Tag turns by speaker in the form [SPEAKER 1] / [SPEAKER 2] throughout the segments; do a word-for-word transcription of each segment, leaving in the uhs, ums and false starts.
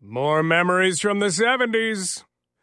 [SPEAKER 1] More memories from the seventies.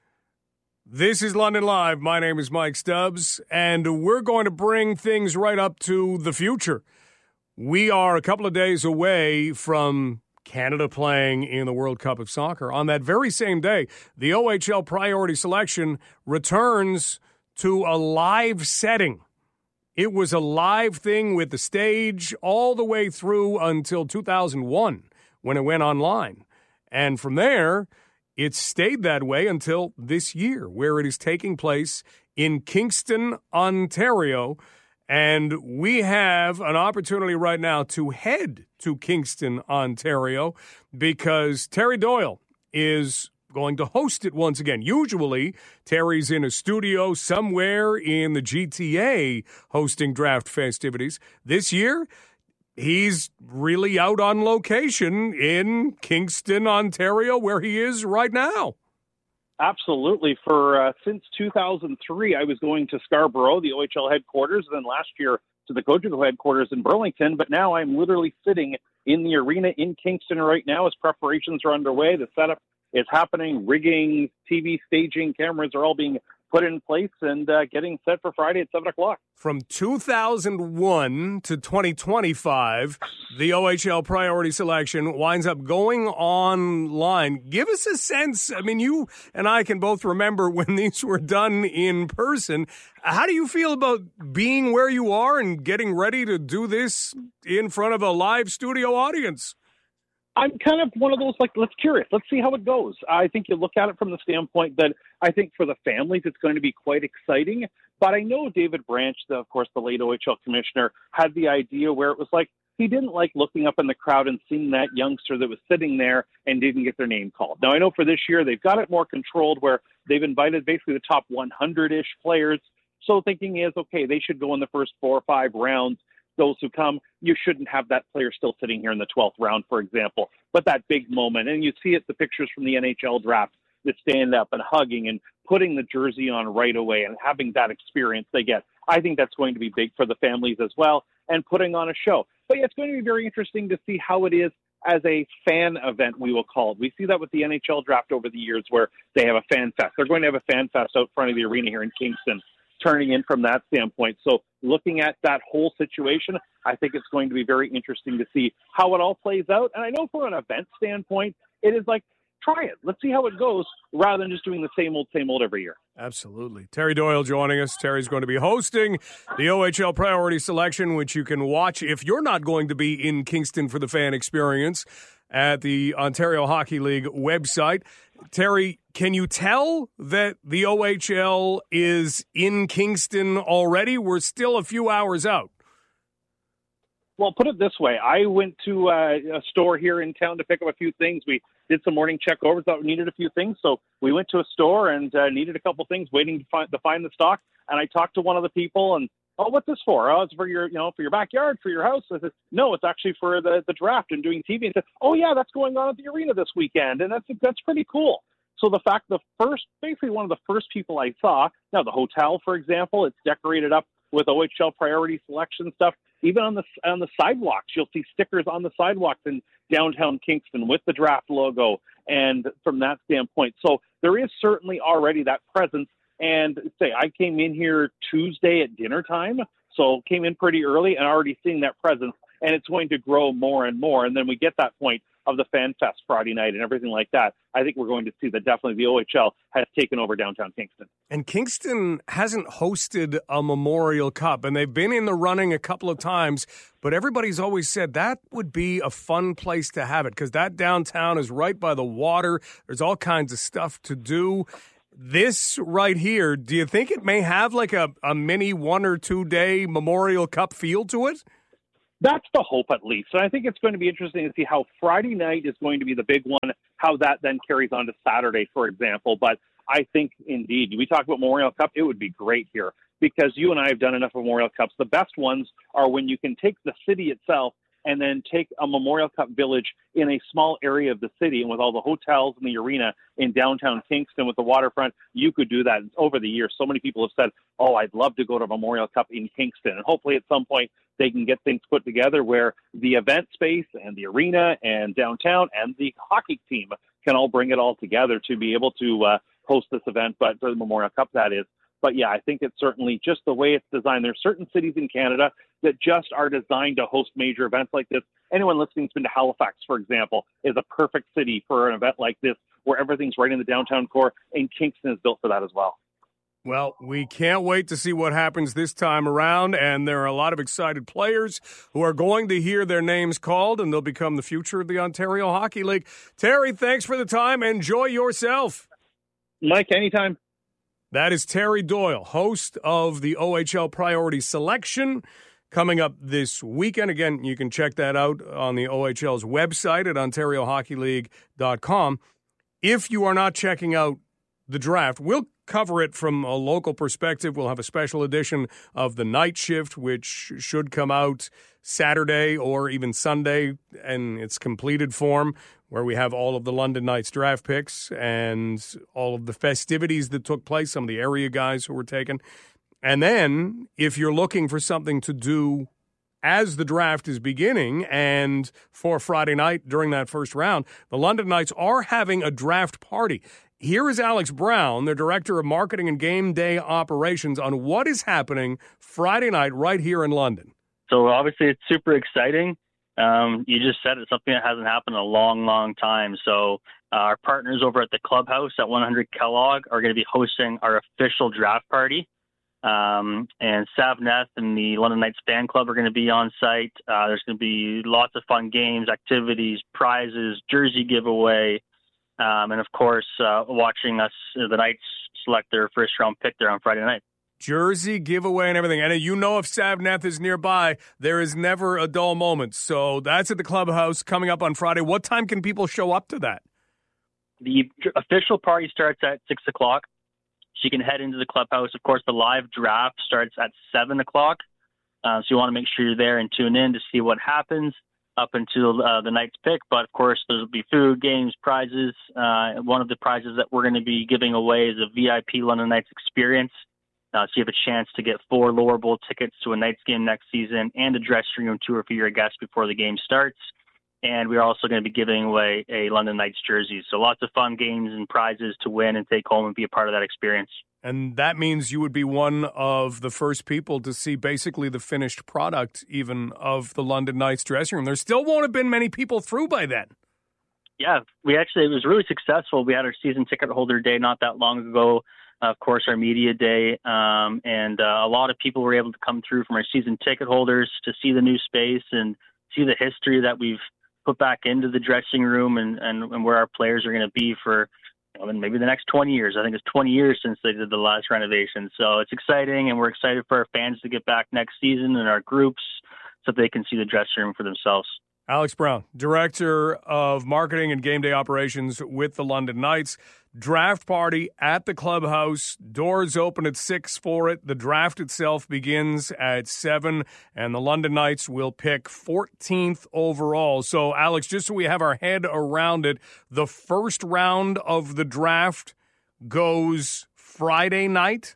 [SPEAKER 1] This is London Live. My name is Mike Stubbs, and we're going to bring things right up to the future. We are a couple of days away from Canada playing in the World Cup of Soccer. On that very same day, the O H L priority selection returns to a live setting. It was a live thing with the stage all the way through until two thousand one when it went online. And from there, it stayed that way until this year, where it is taking place in Kingston, Ontario. And we have an opportunity right now to head to Kingston, Ontario, because Terry Doyle is going to host it once again. Usually, Terry's in a studio somewhere in the G T A hosting draft festivities. This year, he's really out on location in Kingston, Ontario, where he is right now.
[SPEAKER 2] Absolutely. For uh, since two thousand three, I was going to Scarborough, the O H L headquarters, and then last year to the Cogeco headquarters in Burlington. But now I'm literally sitting in the arena in Kingston right now as preparations are underway. The setup is happening. Rigging, T V staging, cameras are all being put in place and uh, getting set for Friday at seven o'clock.
[SPEAKER 1] From two thousand one to twenty twenty-five, the O H L priority selection winds up going online. Give us a sense. I mean, you and I can both remember when these were done in person. How do you feel about being where you are and getting ready to do this in front of a live studio audience?
[SPEAKER 2] I'm kind of one of those, like, let's curious. Let's see how it goes. I think you look at it from the standpoint that I think for the families it's going to be quite exciting. But I know David Branch, the, of course, the late O H L commissioner, had the idea where it was like he didn't like looking up in the crowd and seeing that youngster that was sitting there and didn't get their name called. Now, I know for this year they've got it more controlled where they've invited basically the top one hundred-ish players. So thinking is, okay, they should go in the first four or five rounds. Those who come, you shouldn't have that player still sitting here in the twelfth round, for example. But that big moment, and you see it, the pictures from the N H L draft, that stand up and hugging and putting the jersey on right away and having that experience they get. I think that's going to be big for the families as well, and putting on a show. But yeah, it's going to be very interesting to see how it is as a fan event, we will call it. We see that with the N H L draft over the years where they have a fan fest. They're going to have a fan fest out front of the arena here in Kingston, turning in from that standpoint. So looking at that whole situation, I think it's going to be very interesting to see how it all plays out. And I know from an event standpoint, it is like, try it. Let's see how it goes rather than just doing the same old, same old every year.
[SPEAKER 1] Absolutely. Terry Doyle joining us. Terry's going to be hosting the O H L priority selection, which you can watch if you're not going to be in Kingston for the fan experience at the Ontario Hockey League website. Terry, can you tell that the O H L is in Kingston already? We're still a few hours out.
[SPEAKER 2] Well, put it this way. I went to uh, a store here in town to pick up a few things. We did some morning checkovers, thought we needed a few things. So we went to a store and uh, needed a couple things, waiting to find, to find the stock. And I talked to one of the people and, oh, what's this for? Oh, it's for your, you know, for your backyard, for your house. I said, no, it's actually for the, the draft and doing T V. And said, oh yeah, that's going on at the arena this weekend. And that's, that's pretty cool. So the fact, the first, basically one of the first people I saw, now the hotel, for example, it's decorated up with O H L priority selection stuff. Even on the on the sidewalks, you'll see stickers on the sidewalks in downtown Kingston with the draft logo. And from that standpoint, so there is certainly already that presence. And say I came in here Tuesday at dinner time, so came in pretty early and already seeing that presence. And it's going to grow more and more. And then we get that point of the Fan Fest Friday night and everything like that. I think we're going to see that definitely the O H L has taken over downtown Kingston.
[SPEAKER 1] And Kingston hasn't hosted a Memorial Cup, and they've been in the running a couple of times, but everybody's always said that would be a fun place to have it because that downtown is right by the water. There's all kinds of stuff to do. This right here, do you think it may have like a, a mini one or two day Memorial Cup feel to it?
[SPEAKER 2] That's the hope, at least. And I think it's going to be interesting to see how Friday night is going to be the big one, how that then carries on to Saturday, for example. But I think, indeed, we talk about Memorial Cup, it would be great here because you and I have done enough Memorial Cups. The best ones are when you can take the city itself and then take a Memorial Cup village in a small area of the city, and with all the hotels and the arena in downtown Kingston with the waterfront, you could do that. Over the years, so many people have said, oh, I'd love to go to Memorial Cup in Kingston. And hopefully at some point they can get things put together where the event space and the arena and downtown and the hockey team can all bring it all together to be able to uh, host this event, but for the Memorial Cup, that is. But yeah, I think it's certainly just the way it's designed. There's certain cities in Canada that just are designed to host major events like this. Anyone listening who's been to Halifax, for example, is a perfect city for an event like this where everything's right in the downtown core, and Kingston is built for that as well.
[SPEAKER 1] Well, we can't wait to see what happens this time around, and there are a lot of excited players who are going to hear their names called, and they'll become the future of the Ontario Hockey League. Terry, thanks for the time. Enjoy yourself.
[SPEAKER 2] Mike, anytime.
[SPEAKER 1] That is Terry Doyle, host of the O H L Priority Selection, coming up this weekend. Again, you can check that out on the O H L's website at ontario hockey league dot com. If you are not checking out the draft, we'll cover it from a local perspective. We'll have a special edition of the Night Shift, which should come out Saturday or even Sunday in its completed form, where we have all of the London Knights draft picks and all of the festivities that took place, some of the area guys who were taken. And then if you're looking for something to do as the draft is beginning and for Friday night during that first round, the London Knights are having a draft party. Here is Alex Brown, the Director of Marketing and Game Day Operations, on what is happening Friday night right here in London.
[SPEAKER 3] So obviously it's super exciting. Um, you just said it's something that hasn't happened in a long, long time. So uh, our partners over at the clubhouse at one hundred Kellogg are going to be hosting our official draft party. Um, and Savneth and the London Knights fan club are going to be on site. Uh, there's going to be lots of fun games, activities, prizes, jersey giveaway. Um, and of course, uh, watching us, uh, the Knights select their first round pick there on Friday night.
[SPEAKER 1] Jersey giveaway and everything. And you know if Savneth is nearby, there is never a dull moment. So that's at the clubhouse coming up on Friday. What time can people show up to that?
[SPEAKER 3] The official party starts at six o'clock. So you can head into the clubhouse. Of course, the live draft starts at seven o'clock. Uh, so you want to make sure you're there and tune in to see what happens up until uh, the Knights pick. But of course, there'll be food, games, prizes. Uh, one of the prizes that we're going to be giving away is a V I P London Knights experience. Uh, so you have a chance to get four lower bowl tickets to a Knights game next season and a dressing room tour for your guests before the game starts. And we're also going to be giving away a London Knights jersey. So lots of fun games and prizes to win and take home and be a part of that experience.
[SPEAKER 1] And that means you would be one of the first people to see basically the finished product even of the London Knights dressing room. There still won't have been many people through by then.
[SPEAKER 3] Yeah, we actually, it was really successful. We had our season ticket holder day not that long ago. Of course, our media day, um, and uh, a lot of people were able to come through from our season ticket holders to see the new space and see the history that we've put back into the dressing room and, and, and where our players are going to be for you know, maybe the next twenty years. I think it's twenty years since they did the last renovation. So it's exciting, and we're excited for our fans to get back next season and our groups so they can see the dressing room for themselves.
[SPEAKER 1] Alex Brown, Director of Marketing and Game Day Operations with the London Knights. Draft party at the clubhouse. Doors open at six for it. The draft itself begins at seven, and the London Knights will pick fourteenth overall. So, Alex, just so we have our head around it, the first round of the draft goes Friday night?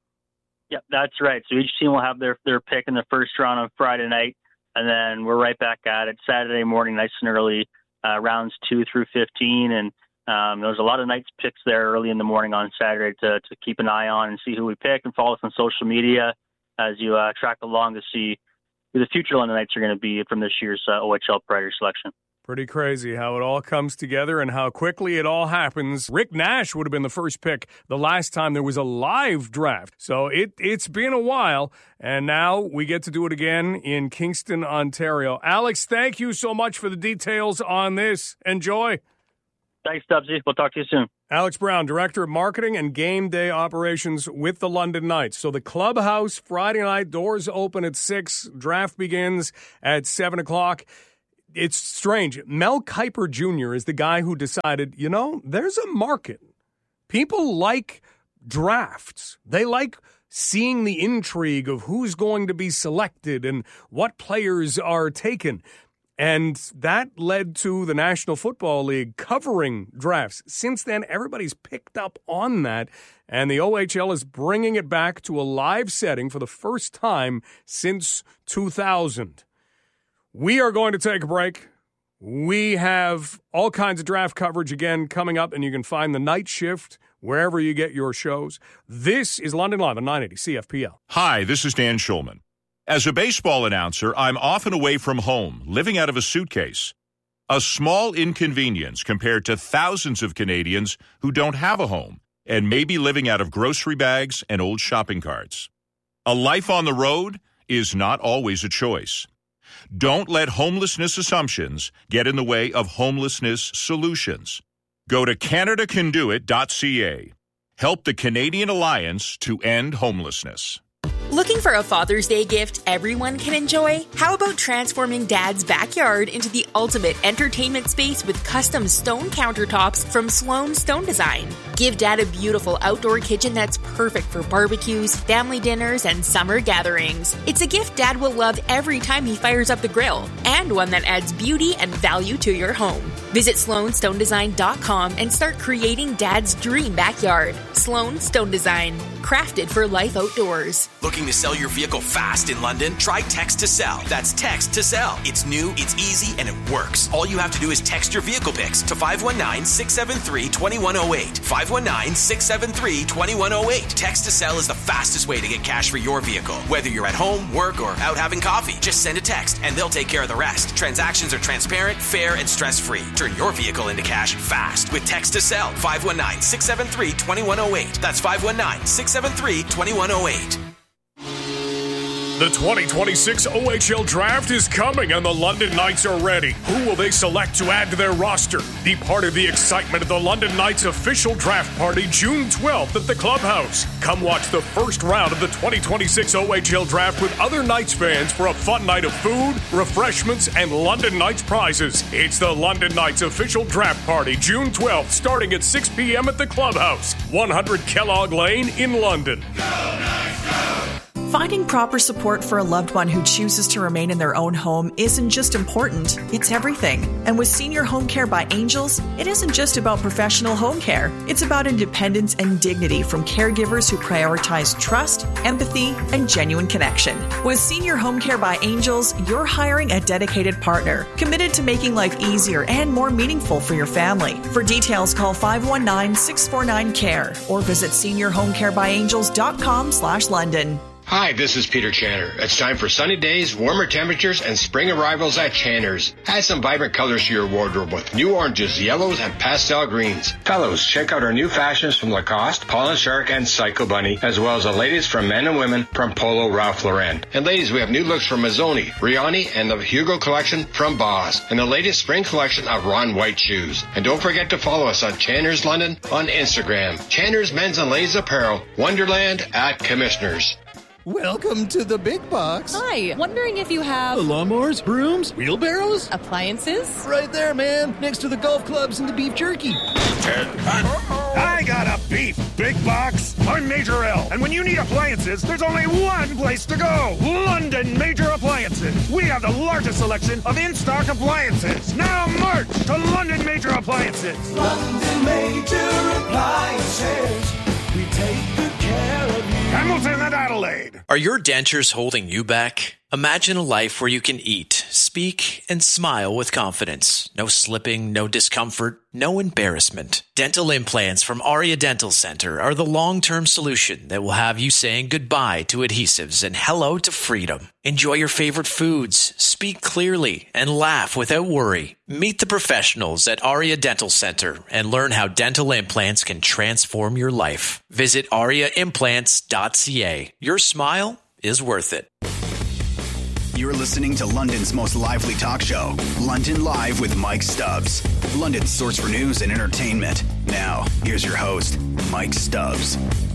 [SPEAKER 3] Yeah, that's right. So each team will have their, their pick in the first round on Friday night, and then we're right back at it Saturday morning, nice and early, uh, rounds two through fifteen, and Um, there's a lot of Knights picks there early in the morning on Saturday to, to keep an eye on and see who we pick, and follow us on social media as you uh, track along to see who the future London Knights are going to be from this year's uh, O H L Priority Selection.
[SPEAKER 1] Pretty crazy how it all comes together and how quickly it all happens. Rick Nash would have been the first pick the last time there was a live draft. So it, it's been a while, and now we get to do it again in Kingston, Ontario. Alex, thank you so much for the details on this. Enjoy.
[SPEAKER 3] Thanks, Stubbsy. We'll talk to you soon.
[SPEAKER 1] Alex Brown, Director of Marketing and Game Day Operations with the London Knights. So the clubhouse, Friday night, doors open at six, draft begins at seven o'clock. It's strange. Mel Kiper Junior is the guy who decided, you know, there's a market. People like drafts. They like seeing the intrigue of who's going to be selected and what players are taken. And that led to the National Football League covering drafts. Since then, everybody's picked up on that, and the O H L is bringing it back to a live setting for the first time since two thousand. We are going to take a break. We have all kinds of draft coverage again coming up, and you can find the night shift wherever you get your shows. This is London Live on nine eighty C F P L.
[SPEAKER 4] Hi, this is Dan Schulman. As a baseball announcer, I'm often away from home, living out of a suitcase. A small inconvenience compared to thousands of Canadians who don't have a home and may be living out of grocery bags and old shopping carts. A life on the road is not always a choice. Don't let homelessness assumptions get in the way of homelessness solutions. Go to Canada Can Do It dot C A. Help the Canadian Alliance to end homelessness.
[SPEAKER 5] Looking for a Father's Day gift everyone can enjoy? How about transforming Dad's backyard into the ultimate entertainment space with custom stone countertops from Sloan Stone Design? Give Dad a beautiful outdoor kitchen that's perfect for barbecues, family dinners, and summer gatherings. It's a gift Dad will love every time he fires up the grill, and one that adds beauty and value to your home. Visit sloan stone design dot com and start creating Dad's dream backyard. Sloan Stone Design, crafted for life outdoors.
[SPEAKER 6] Looking to sell your vehicle fast in London? Try Text to Sell. That's Text to Sell. It's new, it's easy, and it works. All you have to do is text your vehicle pics to five one nine, six seven three, two one zero eight. five one nine, six seven three, two one zero eight. Text to Sell is the fastest way to get cash for your vehicle. Whether you're at home, work, or out having coffee, just send a text and they'll take care of the rest. Transactions are transparent, fair, and stress-free. Turn your vehicle into cash fast with Text to Sell. five one nine, six seven three, two one zero eight. That's five one nine, six seven three, two one zero eight.
[SPEAKER 1] The twenty twenty-six O H L Draft is coming and the London Knights are ready. Who will they select to add to their roster? Be part of the excitement of the London Knights official draft party June twelfth at the Clubhouse. Come watch the first round of the twenty twenty-six O H L Draft with other Knights fans for a fun night of food, refreshments, and London Knights prizes. It's the London Knights official draft party June twelfth starting at six p.m. at the Clubhouse, one hundred Kellogg Lane in London. Go Knights, go!
[SPEAKER 7] Finding proper support for a loved one who chooses to remain in their own home isn't just important, it's everything. And with Senior Home Care by Angels, it isn't just about professional home care. It's about independence and dignity from caregivers who prioritize trust, empathy, and genuine connection. With Senior Home Care by Angels, you're hiring a dedicated partner, committed to making life easier and more meaningful for your family. For details, call five one nine, six four nine, C A R E or visit senior home care by angels dot com slash London.
[SPEAKER 8] Hi, this is Peter Channer. It's time for sunny days, warmer temperatures, and spring arrivals at Channer's. Add some vibrant colors to your wardrobe with new oranges, yellows, and pastel greens. Fellows, check out our new fashions from Lacoste, Paul and Shark, and Psycho Bunny, as well as the latest from men and women from Polo Ralph Lauren. And ladies, we have new looks from Mazzoni, Riani, and the Hugo collection from Boss, and the latest spring collection of Ron White shoes. And don't forget to follow us on Channer's London on Instagram. Channer's Men's and Ladies Apparel, Wonderland at Commissioners.
[SPEAKER 9] Welcome to the big box.
[SPEAKER 10] Hi, wondering if you have...
[SPEAKER 9] lawnmowers, brooms, wheelbarrows?
[SPEAKER 10] Appliances?
[SPEAKER 9] Right there, man, next to the golf clubs and the beef jerky.
[SPEAKER 11] I got a beef big box. I'm Major L, and when you need appliances, there's only one place to go. London Major Appliances. We have the largest selection of in-stock appliances. Now march to London Major Appliances.
[SPEAKER 12] London Major Appliances. We take good care of you.
[SPEAKER 11] Hamilton and Adelaide.
[SPEAKER 13] Are your dentures holding you back? Imagine a life where you can eat, speak, and smile with confidence. No slipping, no discomfort, no embarrassment. Dental implants from Aria Dental Center are the long-term solution that will have you saying goodbye to adhesives and hello to freedom. Enjoy your favorite foods, speak clearly, and laugh without worry. Meet the professionals at Aria Dental Center and learn how dental implants can transform your life. Visit aria implants dot c a. Your smile is worth it.
[SPEAKER 14] You're listening to London's most lively talk show, London Live with Mike Stubbs. London's source for news and entertainment. Now, here's your host, Mike Stubbs.